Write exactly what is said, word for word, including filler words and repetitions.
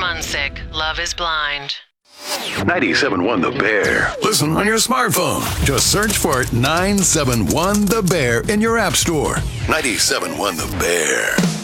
Munsick, Love is Blind. ninety-seven point one The Bear. Listen on your smartphone. Just search for nine seven one The Bear in your app store. ninety-seven point one The Bear.